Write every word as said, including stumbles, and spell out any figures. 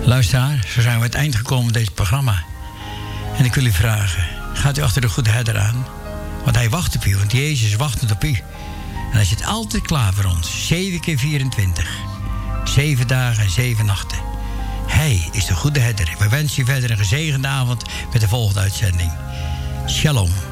Luisteraar, zo zijn we aan het eind gekomen van dit programma. En ik wil u vragen, gaat u achter de goede herder aan? Want hij wacht op u, want Jezus wacht op u. En hij zit altijd klaar voor ons, zeven keer vierentwintig. Zeven dagen en zeven nachten. Hij is de goede herder. We wensen u verder een gezegende avond met de volgende uitzending. Shalom.